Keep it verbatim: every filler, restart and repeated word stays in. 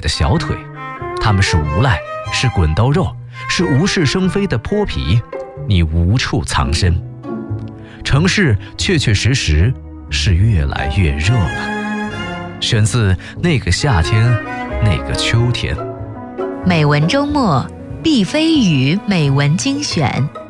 的小腿，他们是无赖，是滚刀肉，是无事生非的泼皮，你无处藏身。城市确确实实是越来越热了。选自《那个夏天，那个秋天》。 美文周末，毕飞宇美文精选。